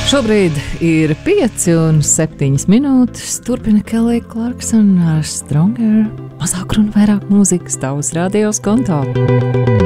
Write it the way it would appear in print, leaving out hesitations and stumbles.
Šobrīd ir 5:07 minūtes. Turpina Kelly Clarkson ar Stronger. Mazāk runa, vairāk mūzikas tavs radios konto.